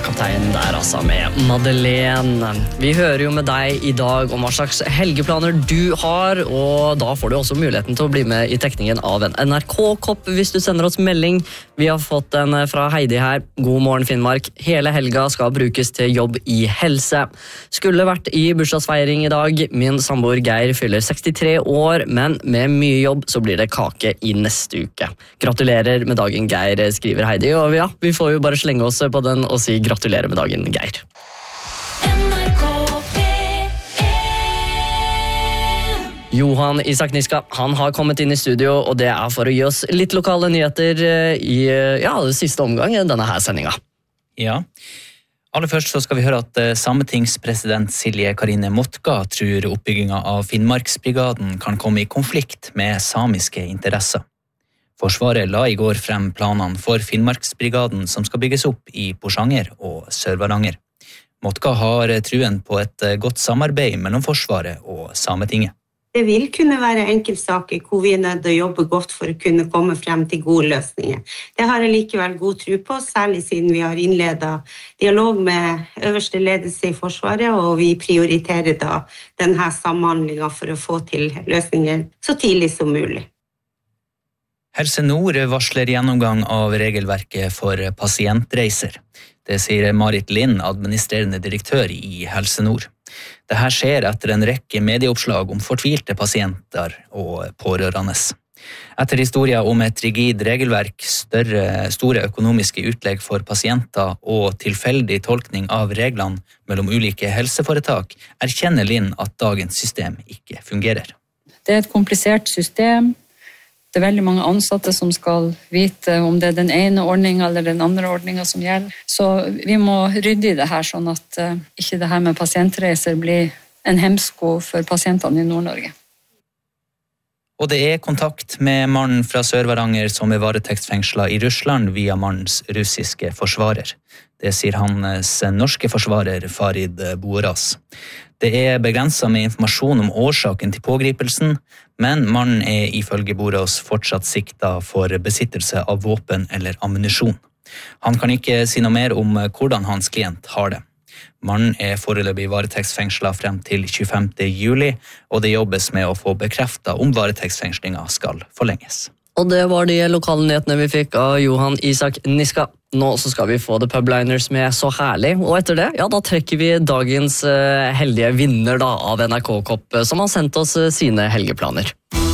kapteinen der altså med Madeleine. Vi hører jo med deg I dag om hva slags helgeplaner du har, og da får du også muligheten til å bli med I tekningen av en NRK-kopp hvis du sender oss melding. Vi har fått en fra Heidi her. God morgen Finnmark. Hele helga skal brukes til jobb I helse. Skulle vært I bursdagsfeiring I dag. Min samboer Geir fyller 63 år, men med mye jobb så blir det kake I neste uke. Gratulerer med dagen Geir, skriver Heidi, og ja, vi får jo bare slenge oss på den og si gratulerer med dagen Geir. Johan Isak Niska, han har kommet inn I studio, og det for å gi oss litt lokale nyheter I det siste omgang I denne her sendinga. Ja, aller først så skal vi høre at sametingspresident Silje Karine Motka tror oppbygginga av Finnmarksbrigaden kan komme I konflikt med samiske interesser. Forsvaret la I går frem planene for Finnmarksbrigaden som skal bygges opp I Porsanger og Sør-Varanger. Motka har truen på et godt samarbeid mellom Forsvaret og Sametinget. Det vil kunne være enkeltsaker hvor vi nødt til å jobbe godt for å kunne komme frem til gode løsninger. Det har jeg likevel god tro på, særlig siden vi har innledet dialog med øverste ledelse I Forsvaret, og vi prioriterer da denne samhandlingen for å få til løsninger så tidlig som mulig. Helse Nord varsler gjennomgang av regelverket for pasientreiser. Det sier Marit Lind, administrerende direktør I Helse Nord. Dette skjer etter en rekke medieoppslag om fortvilte pasienter og pårørende. Etter historien om et rigid regelverk, store økonomiske utlegg for pasienter og tilfeldig tolkning av reglene mellom ulike helseforetak, erkjenner Lind at dagens system ikke fungerer. Det et komplisert system. Det veldig mange ansatte som skal vite om det den ene ordningen eller den andre ordningen som gjelder. Så vi må rydde I det her, sånn at ikke det her med pasientreiser blir en hemsko for pasientene I Nord-Norge. Og det kontakt med mannen fra Sør-Varanger som varetektsfengslet I Russland via mannens russiske forsvarer. Det sier hans norske forsvarer Farid Boras. Det begrenset med informasjon om årsaken til pågripelsen, men mannen ifølge Boras fortsatt siktet for besittelse av våpen eller ammunisjon. Han kan ikke si noe mer om hvordan hans klient har det. Mannen foreløpig varetektsfengslet frem til 25. juli, og det jobbes med å få bekreftet om varetektsfengslingen skal forlenges. Og det var de lokale nyhetene vi fikk av Johan Isak Niska. Nå så skal vi få The Publiners med Så herlig, og etter det, ja, da trekker vi dagens heldige vinner da, av NRK-kopp, som har sendt oss sine helgeplaner.